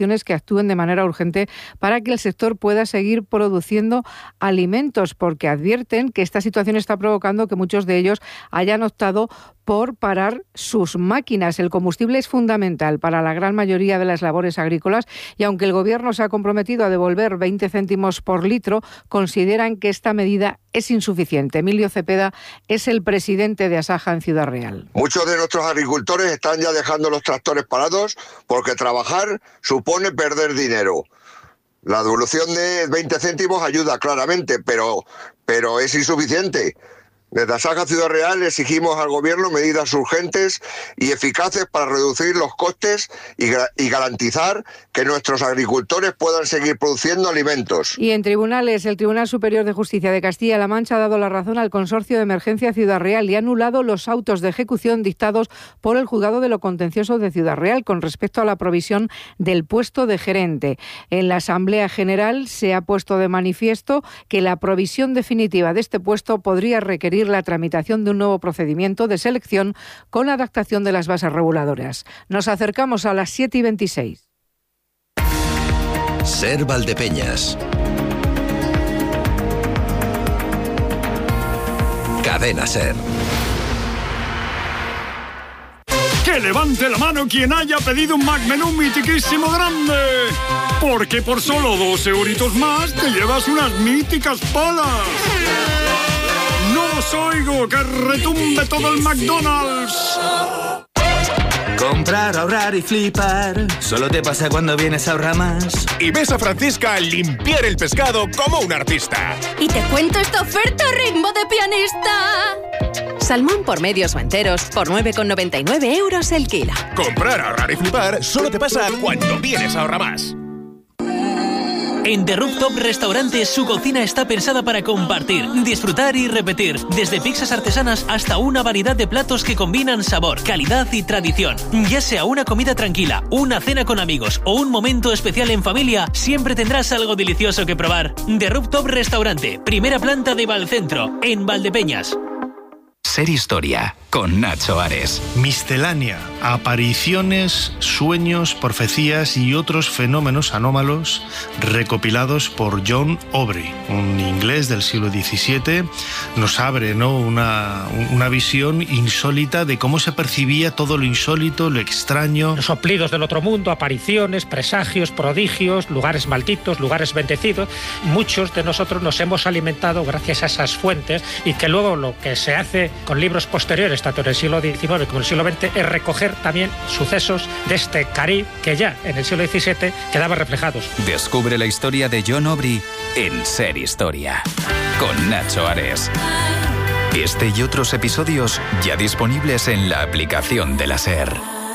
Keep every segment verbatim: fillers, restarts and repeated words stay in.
administraciones que actúen de manera urgente para que el sector pueda seguir produciendo alimentos, porque advierten que esta situación está provocando que muchos de ellos hayan optado por parar sus máquinas. El combustible es fundamental para la gran mayoría de las labores agrícolas y aunque el Gobierno se ha comprometido a devolver veinte céntimos por litro, consideran que esta medida es insuficiente. Emilio Cepeda es el presidente de Asaja en Ciudad Real. Muchos de nuestros agricultores están ya dejando los tractores parados porque trabajar supone perder dinero. La devolución de veinte céntimos ayuda claramente, pero, pero es insuficiente. Desde Asaja Ciudad Real exigimos al Gobierno medidas urgentes y eficaces para reducir los costes y, y garantizar que nuestros agricultores puedan seguir produciendo alimentos. Y en tribunales, el Tribunal Superior de Justicia de Castilla-La Mancha ha dado la razón al Consorcio de Emergencia Ciudad Real y ha anulado los autos de ejecución dictados por el Juzgado de lo Contencioso de Ciudad Real con respecto a la provisión del puesto de gerente. En la Asamblea General se ha puesto de manifiesto que la provisión definitiva de este puesto podría requerir la tramitación de un nuevo procedimiento de selección con la adaptación de las bases reguladoras. Nos acercamos a las siete y veintiséis. Ser Valdepeñas. Cadena Ser. Que levante la mano quien haya pedido un Magmenú mitiquísimo grande. Porque por solo dos euritos más te llevas unas míticas palas. ¡No os oigo! ¡Que retumbe todo el McDonald's! Comprar, ahorrar y flipar. Solo te pasa cuando vienes a Ahorra Más. Y ves a Francisca limpiar el pescado como un artista. Y te cuento esta oferta ritmo de pianista. Salmón por medios o enteros por nueve con noventa y nueve euros el kilo. Comprar, ahorrar y flipar solo te pasa cuando vienes a Ahorra Más. En The Rooftop Restaurante su cocina está pensada para compartir, disfrutar y repetir. Desde pizzas artesanas hasta una variedad de platos que combinan sabor, calidad y tradición. Ya sea una comida tranquila, una cena con amigos o un momento especial en familia, siempre tendrás algo delicioso que probar. The Rooftop Restaurante, primera planta de Valcentro, en Valdepeñas. Ser Historia, con Nacho Ares. Miscelánea, apariciones, sueños, profecías y otros fenómenos anómalos recopilados por John Aubrey, un inglés del siglo diecisiete. Nos abre, ¿no?, una, una visión insólita de cómo se percibía todo lo insólito, lo extraño. Los soplidos del otro mundo, apariciones, presagios, prodigios, lugares malditos, lugares bendecidos. Muchos de nosotros nos hemos alimentado gracias a esas fuentes y que luego lo que se hace con libros posteriores, tanto en el siglo diecinueve como en el siglo veinte, es recoger también sucesos de este Caribe que ya en el siglo diecisiete quedaban reflejados. Descubre la historia de John Aubrey en Ser Historia, con Nacho Ares. Este y otros episodios ya disponibles en la aplicación de la Ser.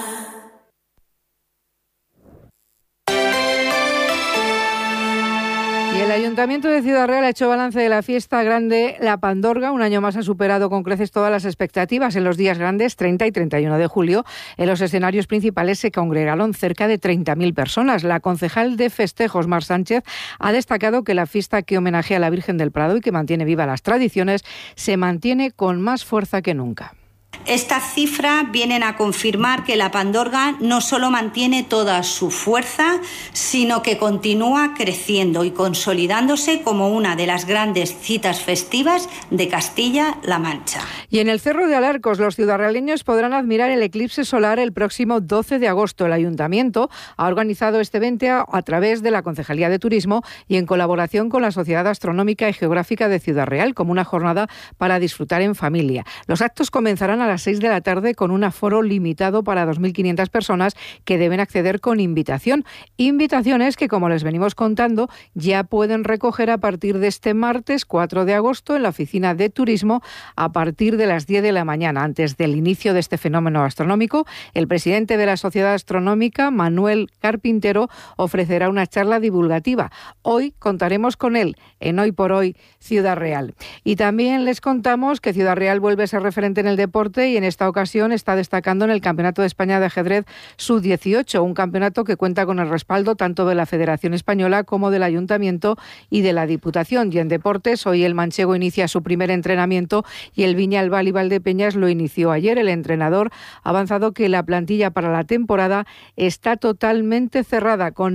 El Ayuntamiento de Ciudad Real ha hecho balance de la fiesta grande La Pandorga. Un año más ha superado con creces todas las expectativas. En los días grandes, treinta y treinta y uno de julio, en los escenarios principales se congregaron cerca de treinta mil personas. La concejal de festejos, Mar Sánchez, ha destacado que la fiesta que homenajea a la Virgen del Prado y que mantiene vivas las tradiciones se mantiene con más fuerza que nunca. Estas cifras vienen a confirmar que la Pandorga no solo mantiene toda su fuerza, sino que continúa creciendo y consolidándose como una de las grandes citas festivas de Castilla-La Mancha. Y en el Cerro de Alarcos, los ciudadraleños podrán admirar el eclipse solar el próximo doce de agosto. El Ayuntamiento ha organizado este evento a, a través de la Concejalía de Turismo y en colaboración con la Sociedad Astronómica y Geográfica de Ciudad Real, como una jornada para disfrutar en familia. Los actos comenzarán a las seis de la tarde con un aforo limitado para dos mil quinientas personas que deben acceder con invitación. Invitaciones que, como les venimos contando, ya pueden recoger a partir de este martes cuatro de agosto en la Oficina de Turismo a partir de las diez de la mañana. Antes del inicio de este fenómeno astronómico, el presidente de la Sociedad Astronómica, Manuel Carpintero, ofrecerá una charla divulgativa. Hoy contaremos con él en Hoy por Hoy Ciudad Real. Y también les contamos que Ciudad Real vuelve a ser referente en el deporte y en esta ocasión está destacando en el Campeonato de España de Ajedrez sub dieciocho, un campeonato que cuenta con el respaldo tanto de la Federación Española como del Ayuntamiento y de la Diputación. Y en deportes, hoy el manchego inicia su primer entrenamiento y el Viñalbal y Valdepeñas lo inició ayer. El entrenador ha avanzado que la plantilla para la temporada está totalmente cerrada, con